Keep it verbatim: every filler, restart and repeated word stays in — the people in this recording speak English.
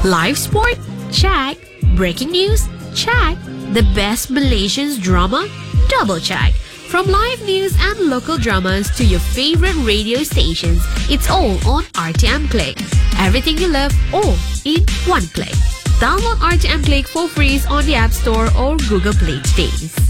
Live sport? Check. Breaking news? Check. The best Malaysian drama? Double check. From live news and local dramas to your favorite radio stations, it's all on R T M Click. Everything you love, all in one click. Download R T M Click for free on the App Store or Google Play today.